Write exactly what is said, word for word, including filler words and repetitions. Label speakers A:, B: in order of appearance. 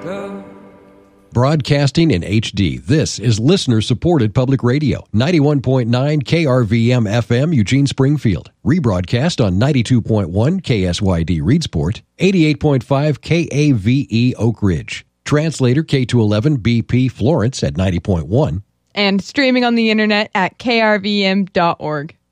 A: go.
B: Broadcasting in H D, this is listener-supported public radio, ninety-one point nine K R V M F M, Eugene Springfield. Rebroadcast on ninety-two point one K S Y D Reedsport, eighty-eight point five K A V E Oak Ridge. Translator K two eleven B P Florence at ninety point one.
C: And streaming on the internet at K R V M dot org.